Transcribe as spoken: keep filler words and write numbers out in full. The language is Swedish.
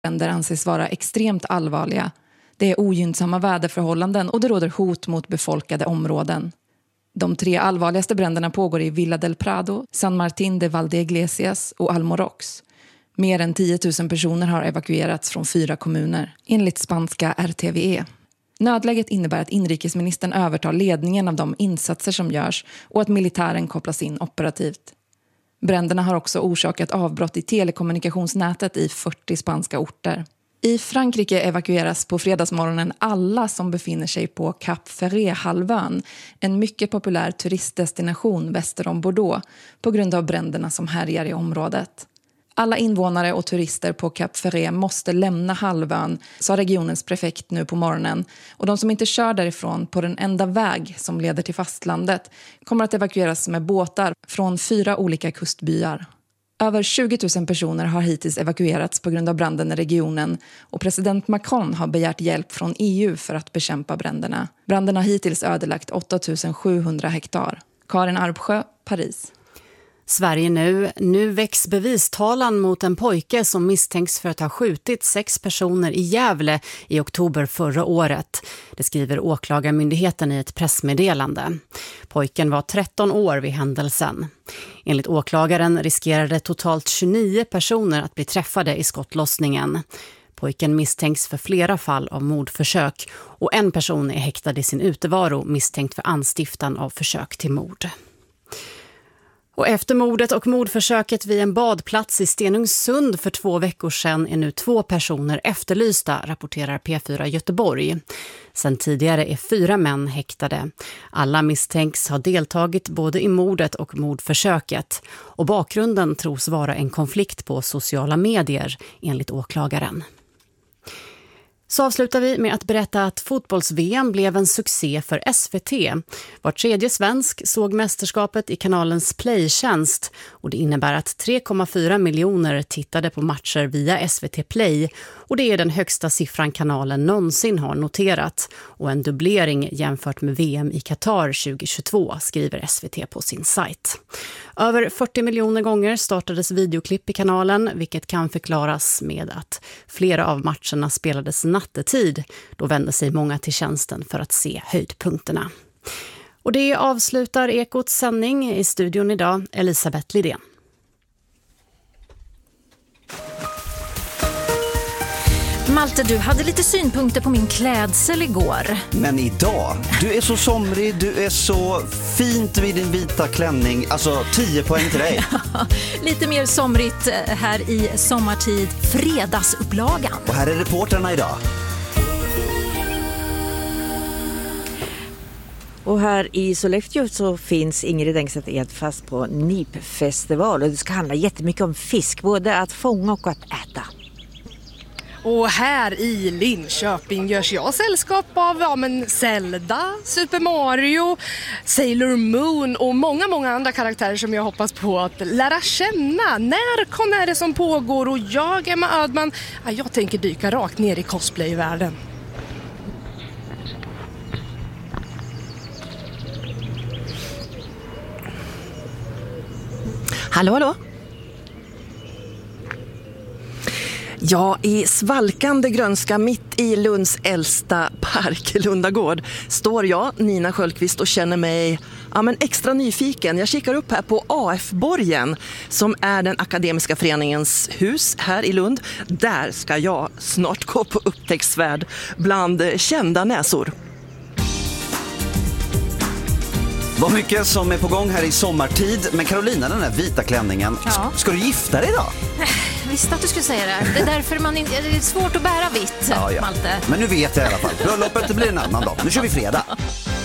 Bränder anses vara extremt allvarliga. Det är ogynnsamma väderförhållanden och det råder hot mot befolkade områden. De tre allvarligaste bränderna pågår i Villa del Prado, San Martín de Valdeiglesias och Almorox. Mer än tio tusen personer har evakuerats från fyra kommuner, enligt spanska R T V E. Nödläget innebär att inrikesministern övertar ledningen av de insatser som görs och att militären kopplas in operativt. Bränderna har också orsakat avbrott i telekommunikationsnätet i fyrtio spanska orter. I Frankrike evakueras på fredagsmorgonen alla som befinner sig på Cap Ferret-halvön, en mycket populär turistdestination väster om Bordeaux, på grund av bränderna som härjar i området. Alla invånare och turister på Cap Ferret måste lämna halvön, sa regionens prefekt nu på morgonen. Och de som inte kör därifrån på den enda väg som leder till fastlandet kommer att evakueras med båtar från fyra olika kustbyar. Över tjugo tusen personer har hittills evakuerats på grund av branden i regionen och president Macron har begärt hjälp från E U för att bekämpa bränderna. Branden har hittills ödelagt åtta tusen sjuhundra hektar. Karin Arbsjö, Paris. Sverige nu. Nu väcks bevistalan mot en pojke som misstänks för att ha skjutit sex personer i Gävle i oktober förra året. Det skriver åklagarmyndigheten i ett pressmeddelande. Pojken var tretton år vid händelsen. Enligt åklagaren riskerade totalt tjugonio personer att bli träffade i skottlossningen. Pojken misstänks för flera fall av mordförsök och en person är häktad i sin utevaro misstänkt för anstiftan av försök till mord. Och efter mordet och mordförsöket vid en badplats i Stenungsund för två veckor sedan är nu två personer efterlysta, rapporterar P fyra Göteborg. Sen tidigare är fyra män häktade. Alla misstänks ha deltagit både i mordet och mordförsöket. Och bakgrunden tros vara en konflikt på sociala medier, enligt åklagaren. Så avslutar vi med att berätta att fotbolls-V M blev en succé för S V T. Var tredje svensk såg mästerskapet i kanalens playtjänst och det innebär att tre komma fyra miljoner tittade på matcher via S V T Play och det är den högsta siffran kanalen någonsin har noterat och en dubblering jämfört med V M i Qatar tjugohundratjugotvå, skriver S V T på sin sajt. Över fyrtio miljoner gånger startades videoklipp i kanalen, vilket kan förklaras med att flera av matcherna spelades nattetid. Då vände sig många till tjänsten för att se höjdpunkterna. Och det avslutar Ekots sändning. I studion idag, Elisabeth Lidén. Malte, du hade lite synpunkter på min klädsel igår. Men idag, du är så somrig, du är så fint vid din vita klänning. Alltså tio poäng till dig. Lite mer somrigt här i sommartid, fredagsupplagan. Och här är reporterna idag. Och här i Sollefteå så finns Ingrid Engstedt Edfast på Nipfestival. Och det ska handla jättemycket om fisk, både att fånga och att äta. Och här i Linköping görs jag sällskap av ja, men Zelda, Super Mario, Sailor Moon och många, många andra karaktärer som jag hoppas på att lära känna. Närcon är det som pågår och jag, Emma Ödman, ja, jag tänker dyka rakt ner i cosplayvärlden. Hallå, hallå. Ja, i svalkande grönska mitt i Lunds äldsta park, Lundagård, står jag, Nina Sköldqvist, och känner mig ja, men extra nyfiken. Jag kikar upp här på A F-borgen som är den akademiska föreningens hus här i Lund. Där ska jag snart gå på upptäcktsfärd bland kända näsor. Vad mycket som är på gång här i sommartid. Men Carolina, den här vita klänningen, Ja. ska du gifta dig idag? Visst att du skulle säga det. Det är därför man inte, det är svårt att bära vitt, Ja, ja. Malte. Men nu vet jag i alla fall. Bröllopet blir en annan dag. Nu kör vi fredag.